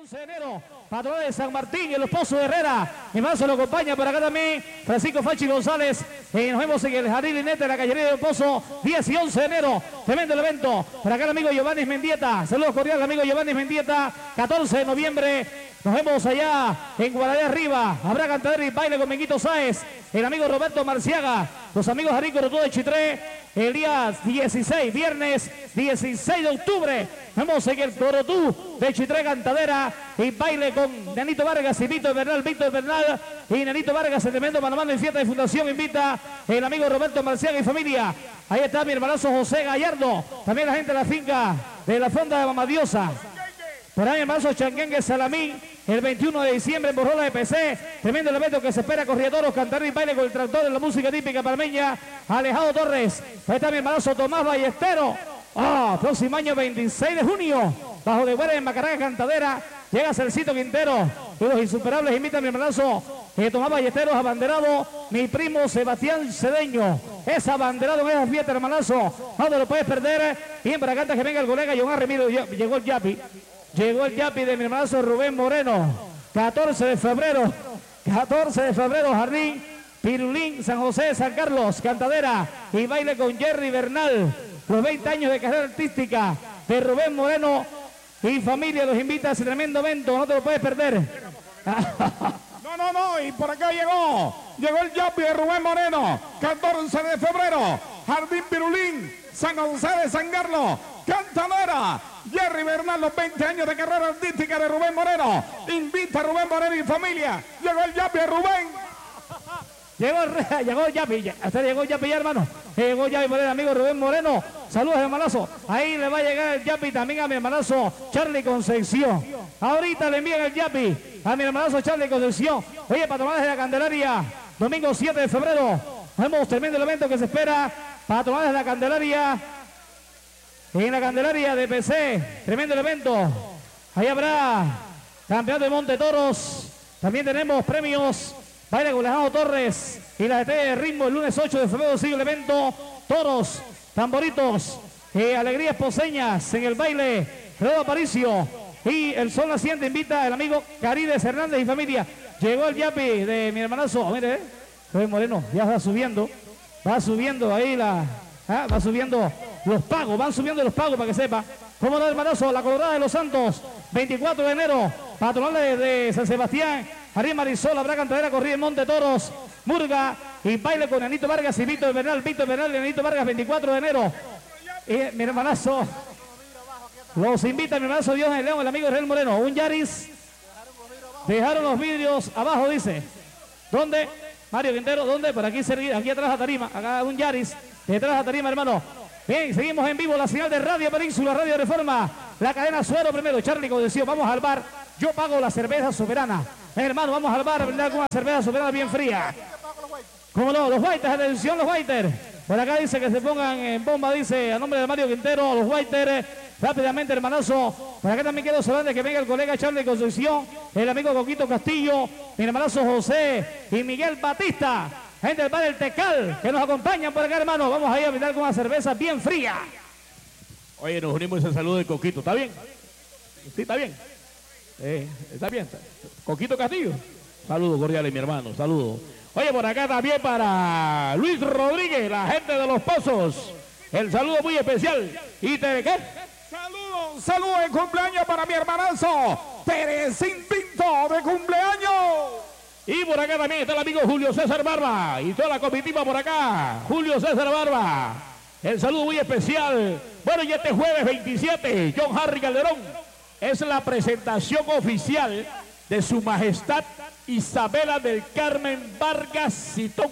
11 de enero, patrón de San Martín, en Los Pozos de Herrera. Mi hermano se lo acompaña por acá también Francisco Fachi González. Nos vemos en el Jardín Linete de la Callería de Los Pozos, 10 y 11 de enero. Tremendo el evento. Por acá el amigo Giovanni Mendieta. Saludos cordiales, amigo Giovanni Mendieta. 14 de noviembre. Nos vemos allá en Guadalajara arriba. Habrá cantadera y baile con Menguito Sáez. El amigo Roberto Marciaga. Los amigos Jarico Rotó de Chitré. El día 16, viernes 16 de octubre. Vamos en el Corotú de Chitré, cantadera y baile con Nenito Vargas y Víctor Bernal y Nenito Vargas, el tremendo Panamá en fiesta de fundación. Invita el amigo Roberto Marciaga y familia. Ahí está mi hermanazo José Gallardo. También la gente de la finca de la Fonda de Mamadiosa. Por ahí mi hermanazo Changuengue Salamín. El 21 de diciembre en Borrola de PC. Tremendo evento que se espera. Corrietoros, cantar y baile con el tractor de la música típica palmeña. Alejado Torres. Ahí está mi hermanazo Tomás Ballestero. Próximo año 26 de junio. Bajo de Güera en Macará, cantadera. Llega Celcito Quintero. Y los insuperables invitan a mi hermanazo Tomás Ballesteros, abanderado. Mi primo Sebastián Cedeño. Es abanderado en esa fiesta, hermanazo. No te lo puedes perder. Bien para acá antes que venga el colega John Remiro. Llegó el Yapi. Llegó el Yapi de mi hermanazo Rubén Moreno. 14 de febrero. 14 de febrero, Jardín Pirulín, San José, San Carlos, cantadera y baile con Jerry Bernal. Los 20 años de carrera artística de Rubén Moreno y familia los invita a ese tremendo evento. No te lo puedes perder. No, y por acá llegó el Yapi de Rubén Moreno. 14 de febrero, Jardín Pirulín, San José de San Carlos, cantadera. Jerry Bernal, los 20 años de carrera artística de Rubén Moreno. Invita a Rubén Moreno y familia. Llegó el Yapi de Rubén. Llegó el Yapi. Hasta llegó el Yapi ya, hermano. Llegó el Yapi Moreno, amigo Rubén Moreno. Saludos, hermanazo. Ahí le va a llegar el Yapi también a mi hermanazo Charlie Concepción. Ahorita le envían el Yapi a mi hermanazo Charlie Concepción. Oye, patronales de la Candelaria, domingo 7 de febrero. Vemos tremendo evento que se espera. Patronales de la Candelaria. En la Candelaria de PC, tremendo evento. Ahí habrá campeonato de Monte Toros. También tenemos premios. Baile con Alejandro Torres y la GT de ritmo el lunes 8 de febrero. Sigue el evento. Toros, tamboritos, alegrías poseñas en el baile. Redo Aparicio y el sol naciente invita el amigo Carides Hernández y familia. Llegó el Yapi de mi hermanazo. Mire, Rubén Moreno ya va subiendo. Va subiendo ahí va subiendo los pagos, van subiendo los pagos para que sepa. Cómo no, hermanazo, la Colorada de los Santos, 24 de enero, patronales de San Sebastián, Ariel Marisol, habrá cantadera corrida en Monte Toros, Murga y baile con Nenito Vargas y Víctor Bernal y Nenito Vargas, 24 de enero. Y mi hermanazo, los invita mi hermanazo Dios en el León, el amigo Israel Moreno, un Yaris, dejaron los vidrios abajo, dice. ¿Dónde? Mario Quintero, ¿dónde? Por aquí, aquí atrás a tarima, acá un Yaris, detrás a tarima, hermano. Bien, seguimos en vivo la señal de Radio Península, Radio Reforma, la cadena Suero primero, Charlie Concepción. Vamos al bar, yo pago la cerveza soberana. Hermano, vamos al bar a brindar con una cerveza soberana bien fría. ¿Cómo no? Los Whiters, atención los Whiters. Por acá dice que se pongan en bomba, dice a nombre de Mario Quintero, los Whiters. Rápidamente, hermanazo. Por acá también quiero saludar de que venga el colega Charlie Concepción, el amigo Coquito Castillo, mi hermanazo José y Miguel Batista. Gente del bar El Tecal, que nos acompañan por acá, hermano. Vamos a ir a brindar con una cerveza bien fría. Oye, nos unimos ese saludo de Coquito. ¿Está bien? Sí, está bien. Está bien. Coquito Castillo. Saludos cordiales, mi hermano. Saludos. Oye, por acá también para Luis Rodríguez, la gente de Los Pozos. El saludo muy especial. ¿Y qué? Saludos de cumpleaños para mi hermanazo Teresín Pinto, de cumpleaños. Y por acá también está el amigo Julio César Barba y toda la comitiva por acá. Julio César Barba. El saludo muy especial. Bueno, y este jueves 27, John Harry Calderón, es la presentación oficial de Su Majestad Isabela del Carmen Vargas Citón.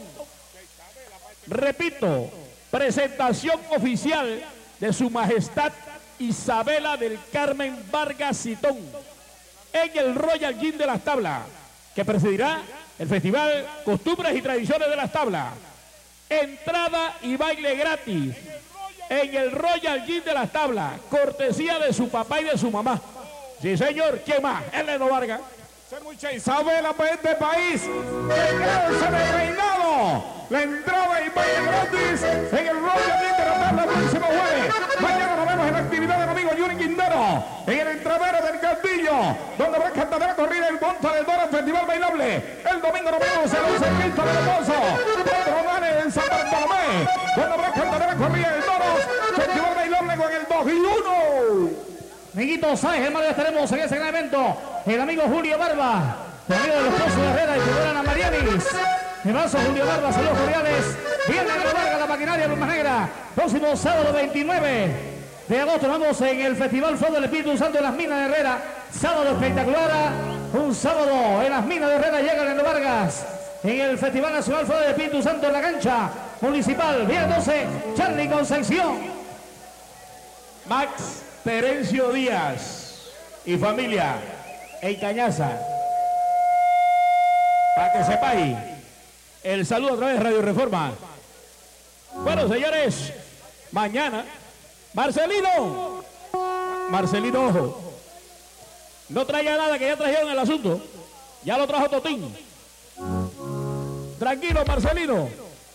Repito, presentación oficial de Su Majestad Isabela del Carmen Vargas Citón en el Royal Gym de Las Tablas, que presidirá el Festival Costumbres y Tradiciones de Las Tablas. Entrada y baile gratis en el Royal Gym de Las Tablas, cortesía de su papá y de su mamá. Sí, señor. ¿Quién más? Eleno Vargas. Ser mucha Isabela para este país. El gran de reinado. La entrada y baile gratis en el Royal Gym de Las Tablas el próximo jueves. Mañana nos vemos en la actividad del amigo Yuri Quintero en el entradero del Castillo. Trujillo, donde habrá cantadera corrida el Monta del Toro Festival Bailable. El domingo nos vemos en el circuito del Hermoso, Pedro en San Bartolomé, donde habrá cantadera corrida el Toros Festival Bailable con el 2 y 1. Miguito Sáenz, hermano, estaremos en ese gran evento. El amigo Julio Barba, el amigo de los Pozos de Herrera y Figueroa Ana Marianis. Mi brazo Julio Barba, saludos cordiales. Viene a grabar la maquinaria Luma Negra. Próximo sábado 29 de agosto vamos en el Festival Fuego del Espíritu Santo en las Minas de Herrera. Sábado espectacular. Un sábado en las Minas de Herrera llega Leno Vargas. En el Festival Nacional Fuego del Espíritu Santo en la cancha municipal. Vía 12, Charlie Concepción. Max Terencio Díaz y familia en Cañaza. Para que sepáis. El saludo a través de Radio Reforma. Bueno, señores, mañana, Marcelino, ojo, no traiga nada, que ya trajeron el asunto. Ya lo trajo Totín. Tranquilo, Marcelino.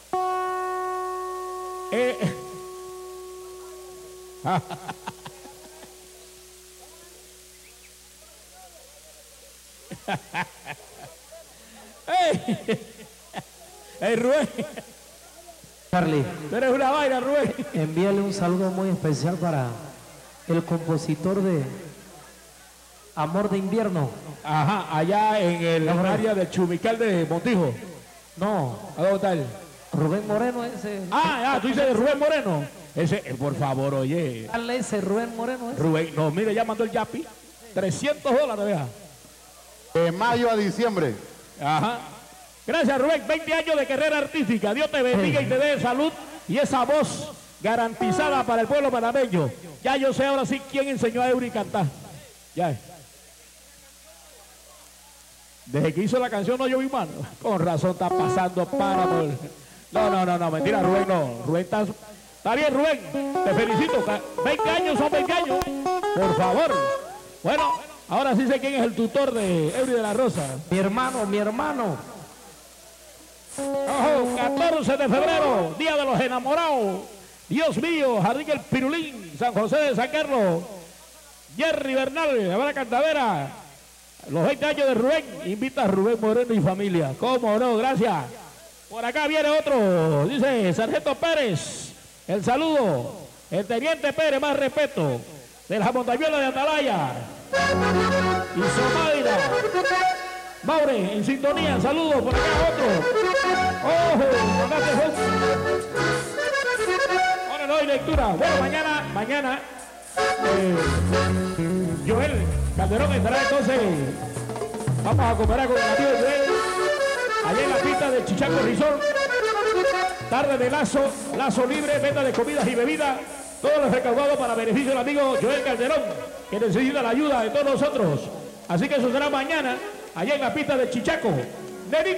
Hey, Rubén. Charlie, Tú eres una vaina, Rubén. envíale un saludo muy especial para el compositor de Amor de Invierno. Ajá, allá en el área de Chumical de Montijo. No, ¿A dónde está él? Rubén Moreno ese. Tú dices de Rubén Moreno. Ese, por favor, oye. Dale ese Rubén Moreno ese. Rubén, no, mire, ya mandó el Yapi. $300, vea. De mayo a diciembre. Ajá. Gracias, Rubén. 20 años de carrera artística. Dios te bendiga y te dé salud y esa voz garantizada para el pueblo panameño. Ya yo sé ahora sí quién enseñó a Eury a cantar. Ya. Desde que hizo la canción no lloví mano. Con razón está pasando páramo. No, mentira, Rubén no. Rubén está bien, Rubén. Te felicito. 20 años son 20 años. Por favor. Bueno, ahora sí sé quién es el tutor de Eury de la Rosa. Mi hermano. Ojo, 14 de febrero, Día de los Enamorados. Dios mío, Jardín El Pirulín, San José de San Carlos. Jerry Bernal, habrá cantadera. Los 20 años de Rubén, invita a Rubén Moreno y familia. ¿Cómo no? Gracias. Por acá viene otro, dice Sargento Pérez. El saludo. El Teniente Pérez, más respeto. De la montañuela de Atalaya. Y Somaira. Maure, en sintonía, saludos. Por acá otro. Ojo, mandate ahora no hay lectura. Bueno, mañana. Joel Calderón estará entonces. Vamos a cooperar con el amigo Joel. Allá en la pista de Chichaco Resort. Tarde de lazo libre, venta de comidas y bebidas. Todo lo recaudado para beneficio del amigo Joel Calderón, que necesita la ayuda de todos nosotros. Así que eso será mañana, allá en la pista de Chichaco.